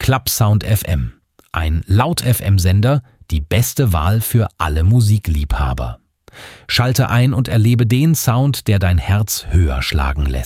Clubsound FM. Ein Laut-FM-Sender, die beste Wahl für alle Musikliebhaber. Schalte ein und erlebe den Sound, der dein Herz höher schlagen lässt.